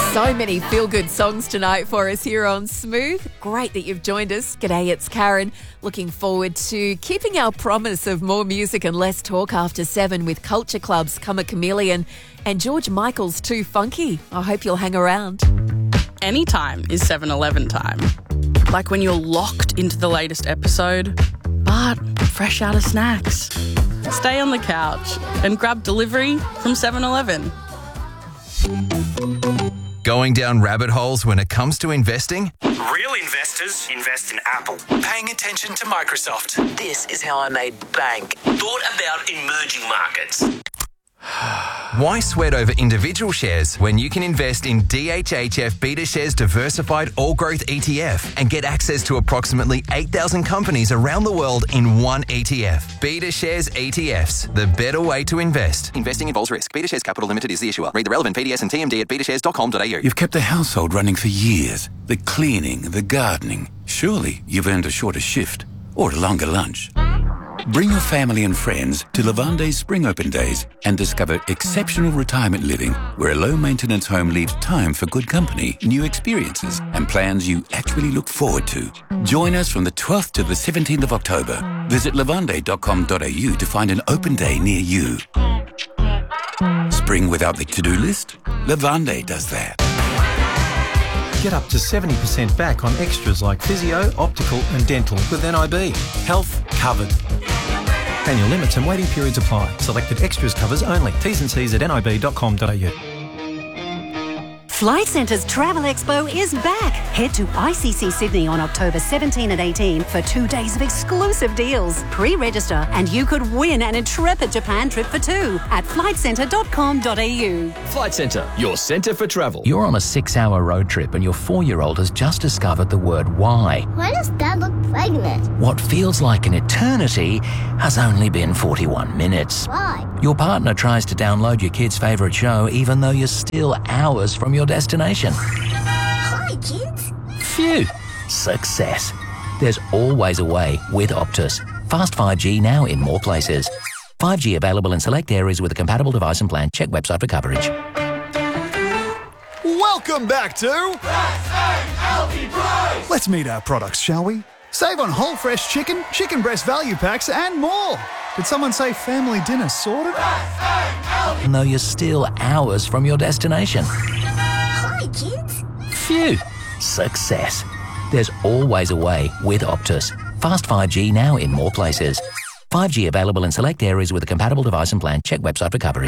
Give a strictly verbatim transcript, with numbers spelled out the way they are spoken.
So many feel-good songs tonight for us here on Smooth. Great that you've joined us. G'day, it's Karen. Looking forward to keeping our promise of more music and less talk after seven with Culture Club's Come a Chameleon and George Michael's Too Funky. I hope you'll hang around. Anytime is seven eleven time. Like when you're locked into the latest episode, but fresh out of snacks. Stay on the couch and grab delivery from seven eleven. Going down rabbit holes when it comes to investing? Real investors invest in Apple. Paying attention to Microsoft. This is how I made bank. Thought about emerging markets. Why sweat over individual shares when you can invest in D H H F BetaShares Diversified All Growth E T F and get access to approximately eight thousand companies around the world in one E T F? BetaShares E T Fs, the better way to invest. Investing involves risk. BetaShares Capital Limited is the issuer. Read the relevant P D S and T M D at beta shares dot com dot a u. You've kept the household running for years. The cleaning, the gardening. Surely you've earned a shorter shift or a longer lunch. Bring your family and friends to Lavande's Spring Open Days and discover exceptional retirement living where a low-maintenance home leaves time for good company, new experiences and plans you actually look forward to. Join us from the twelfth to the seventeenth of October. Visit lavande dot com dot a u to find an open day near you. Spring without the to-do list? Lavande does that. Get up to seventy percent back on extras like physio, optical and dental with N I B. Health covered. Annual limits and waiting periods apply. Selected extras covers only. T's and C's at n i b dot com dot a u. Flight Centre's Travel Expo is back. Head to I C C Sydney on October seventeenth and eighteenth for two days of exclusive deals. Pre-register and you could win an intrepid Japan trip for two at flight centre dot com dot a u. Flight Centre, your centre for travel. You're on a six-hour road trip and your four-year-old has just discovered the word why. Why does Dad look pregnant? What feels like an eternity has only been forty-one minutes. Why? Your partner tries to download your kid's favourite show even though you're still hours from your destination. Hi, kids. Phew. Success. There's always a way with Optus. Fast five G now in more places. five G available in select areas with a compatible device and plan. Check website for coverage. Welcome back to Best L P Price. Let's meet our products, shall we? Save on whole fresh chicken, chicken breast value packs and more. Did someone say family dinner sorted? Even though you're still hours from your destination. Hi, kids. Phew. Success. There's always a way with Optus. Fast five G now in more places. five G available in select areas with a compatible device and plan. Check website for coverage.